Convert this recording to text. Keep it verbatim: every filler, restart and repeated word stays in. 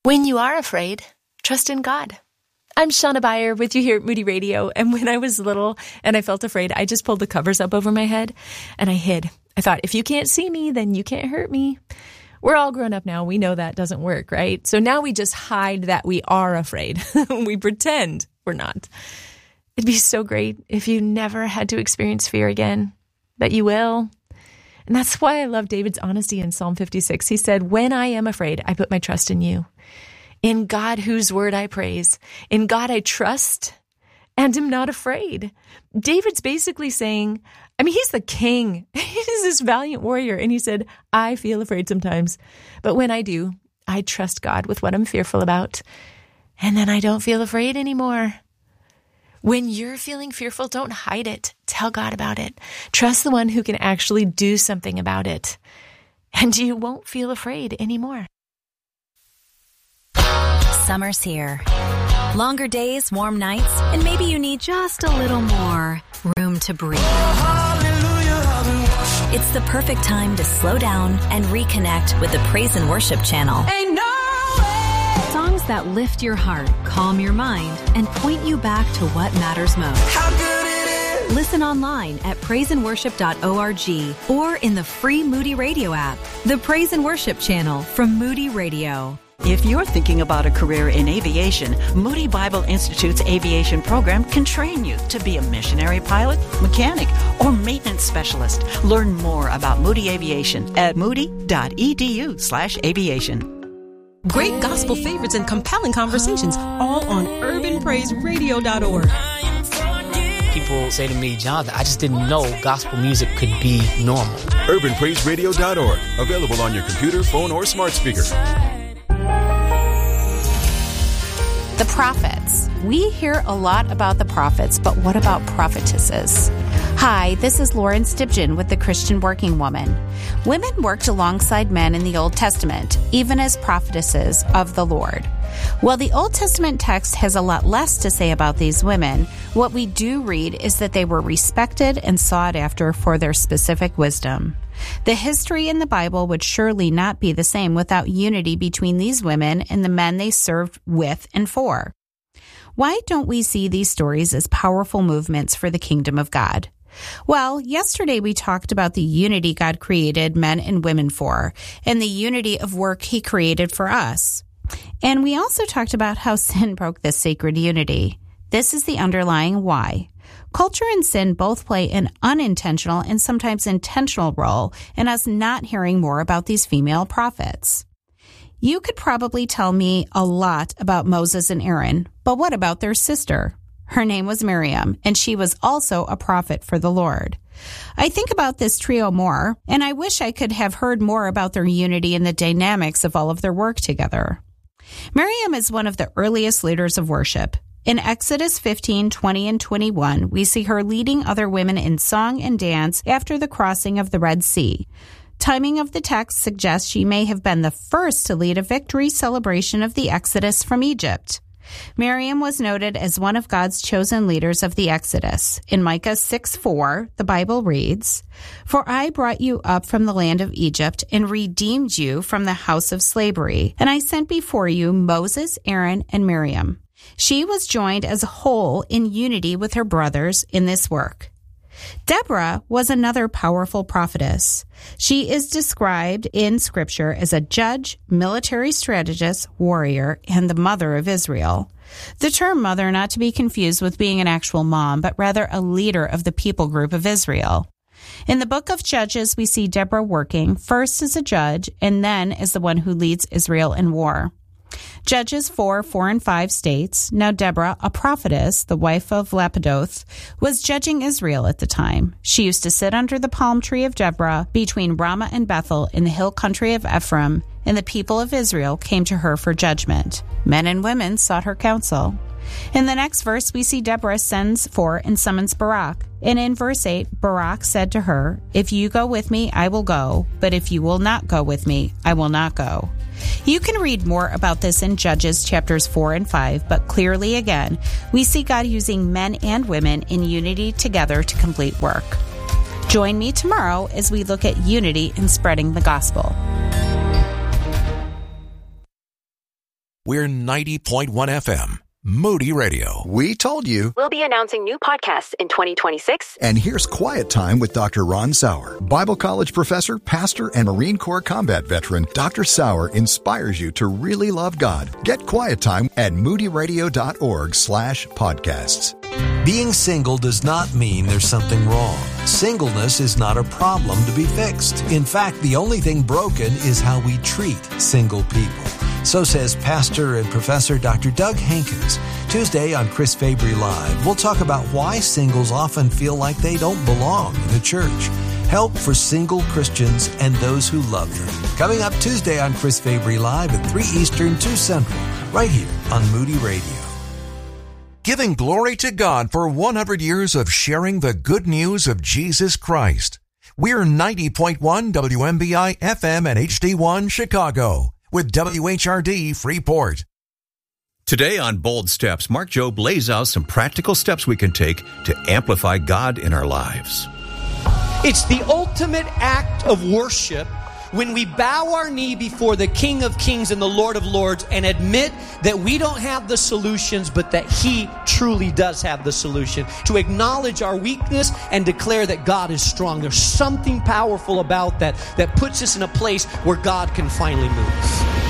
When you are afraid, trust in God. I'm Shauna Beyer with you here at Moody Radio, and when I was little and I felt afraid, I just pulled the covers up over my head and I hid. I thought, if you can't see me, then you can't hurt me. We're all grown up now. We know that doesn't work, right? So now we just hide that we are afraid. We pretend we're not. It'd be so great if you never had to experience fear again, but you will. And that's why I love David's honesty in Psalm fifty-six. He said, when I am afraid, I put my trust in you. In God, whose word I praise. In God I trust and am not afraid. David's basically saying, I mean, he's the king. He's this valiant warrior. And he said, I feel afraid sometimes. But when I do, I trust God with what I'm fearful about. And then I don't feel afraid anymore. When you're feeling fearful, don't hide it. Tell God about it. Trust the one who can actually do something about it. And you won't feel afraid anymore. Summer's here. Longer days, warm nights, and maybe you need just a little more room to breathe. It's the perfect time to slow down and reconnect with the Praise and Worship channel. Ain't no way. Songs that lift your heart, calm your mind, and point you back to what matters most. How good it is. Listen online at praise and worship dot org or in the free Moody Radio app. The Praise and Worship channel from Moody Radio. If you're thinking about a career in aviation, Moody Bible Institute's aviation program can train you to be a missionary pilot, mechanic, or maintenance specialist. Learn more about Moody Aviation at moody.edu slash aviation. Great gospel favorites and compelling conversations, all on urban praise radio dot org. People say to me, Jonathan, I just didn't know gospel music could be normal. urban praise radio dot org. Available on your computer, phone, or smart speaker. The prophets. We hear a lot about the prophets, but what about prophetesses? Hi, this is Lauren Stibgen with the Christian Working Woman. Women worked alongside men in the Old Testament, even as prophetesses of the Lord. While the Old Testament text has a lot less to say about these women, what we do read is that they were respected and sought after for their specific wisdom. The history in the Bible would surely not be the same without unity between these women and the men they served with and for. Why don't we see these stories as powerful movements for the kingdom of God? Well, yesterday we talked about the unity God created men and women for, and the unity of work He created for us. And we also talked about how sin broke this sacred unity. This is the underlying why. Culture and sin both play an unintentional and sometimes intentional role in us not hearing more about these female prophets. You could probably tell me a lot about Moses and Aaron, but what about their sister? Her name was Miriam, and she was also a prophet for the Lord. I think about this trio more, and I wish I could have heard more about their unity and the dynamics of all of their work together. Miriam is one of the earliest leaders of worship. In Exodus fifteen, twenty, and twenty-one, we see her leading other women in song and dance after the crossing of the Red Sea. Timing of the text suggests she may have been the first to lead a victory celebration of the Exodus from Egypt. Miriam was noted as one of God's chosen leaders of the Exodus. In Micah six four, the Bible reads, "For I brought you up from the land of Egypt and redeemed you from the house of slavery, and I sent before you Moses, Aaron, and Miriam." She was joined as a whole in unity with her brothers in this work. Deborah was another powerful prophetess. She is described in Scripture as a judge, military strategist, warrior, and the mother of Israel. The term mother not to be confused with being an actual mom, but rather a leader of the people group of Israel. In the book of Judges, we see Deborah working first as a judge and then as the one who leads Israel in war. Judges four, four and five states, "Now Deborah, a prophetess, the wife of Lapidoth, was judging Israel at the time. She used to sit under the palm tree of Deborah between Ramah and Bethel in the hill country of Ephraim, and the people of Israel came to her for judgment. Men and women sought her counsel." In the next verse, we see Deborah sends for and summons Barak. And in verse eight, Barak said to her, "If you go with me, I will go, but if you will not go with me, I will not go." You can read more about this in Judges chapters four and five, but clearly again, we see God using men and women in unity together to complete work. Join me tomorrow as we look at unity in spreading the gospel. We're ninety point one F M, Moody Radio. We told you. We'll be announcing new podcasts in twenty twenty-six. And here's Quiet Time with Doctor Ron Sauer. Bible college professor, pastor, and Marine Corps combat veteran, Doctor Sauer inspires you to really love God. Get Quiet Time at moodyradio.org slash podcasts. Being single does not mean there's something wrong. Singleness is not a problem to be fixed. In fact, the only thing broken is how we treat single people. So says Pastor and Professor Doctor Doug Hankins. Tuesday on Chris Fabry Live, we'll talk about why singles often feel like they don't belong in the church. Help for single Christians and those who love them. Coming up Tuesday on Chris Fabry Live at three Eastern, two Central, right here on Moody Radio. Giving glory to God for one hundred years of sharing the good news of Jesus Christ. We're ninety point one W M B I F M and H D one Chicago with W H R D Freeport. Today on Bold Steps, Mark Jobe lays out some practical steps we can take to amplify God in our lives. It's the ultimate act of worship when we bow our knee before the King of Kings and the Lord of Lords and admit that we don't have the solutions, but that He truly does have the solution. To acknowledge our weakness and declare that God is strong. There's something powerful about that that puts us in a place where God can finally move.